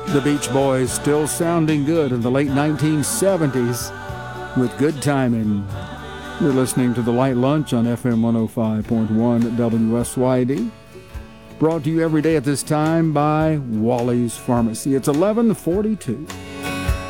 The Beach Boys still sounding good in the late 1970s with good timing. You're listening to The Light Lunch on FM 105.1 WSYD. Brought to you every day at this time by Wally's Pharmacy. It's 11:42.